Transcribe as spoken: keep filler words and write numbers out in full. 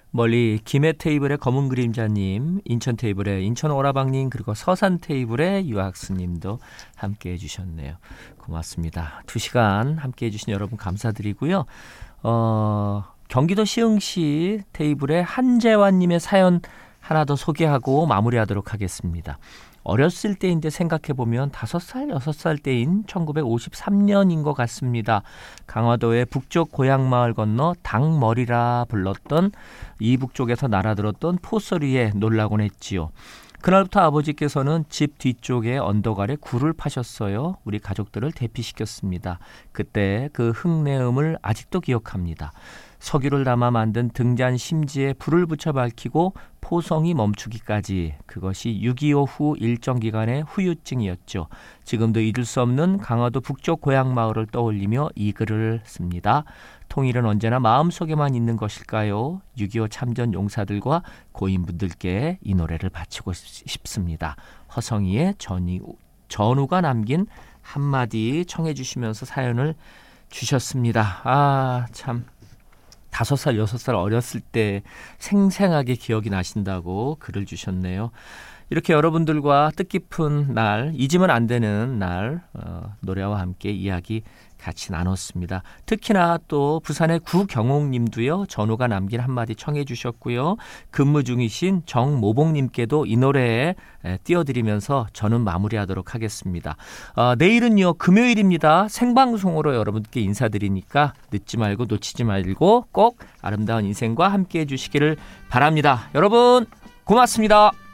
멀리 김해 테이블의 검은 그림자님, 인천 테이블의 인천 오라방님, 그리고 서산 테이블의 유학수님도 함께해 주셨네요. 고맙습니다. 두 시간 함께해 주신 여러분 감사드리고요. 어, 경기도 시흥시 테이블의 한재환님의 사연 하나 더 소개하고 마무리하도록 하겠습니다. 어렸을 때인데 생각해보면 다섯 살, 여섯 살 때인 천구백오십삼 년인 것 같습니다. 강화도의 북쪽 고향마을 건너 닭머리라 불렀던 이북 쪽에서 날아들었던 포소리에 놀라곤 했지요. 그날부터 아버지께서는 집 뒤쪽에 언덕 아래 굴을 파셨어요. 우리 가족들을 대피시켰습니다. 그때 그 흙내음을 아직도 기억합니다. 석유를 담아 만든 등잔 심지에 불을 붙여 밝히고 포성이 멈추기까지, 그것이 육이오 후 일정 기간의 후유증이었죠. 지금도 잊을 수 없는 강화도 북쪽 고향마을을 떠올리며 이 글을 씁니다. 통일은 언제나 마음속에만 있는 것일까요? 육이오 참전 용사들과 고인분들께 이 노래를 바치고 싶습니다. 허성이의 전이, 전우가 남긴 한마디 청해 주시면서 사연을 주셨습니다. 아, 참. 다섯 살, 여섯 살 어렸을 때 생생하게 기억이 나신다고 글을 주셨네요. 이렇게 여러분들과 뜻깊은 날, 잊으면 안 되는 날, 어, 노래와 함께 이야기 같이 나눴습니다. 특히나 또 부산의 구경옥님도요, 전우가 남긴 한마디 청해 주셨고요. 근무 중이신 정모봉님께도 이 노래에 띄워드리면서 저는 마무리하도록 하겠습니다. 어, 내일은요, 금요일입니다. 생방송으로 여러분께 인사드리니까 늦지 말고 놓치지 말고 꼭 아름다운 인생과 함께 해주시기를 바랍니다. 여러분 고맙습니다.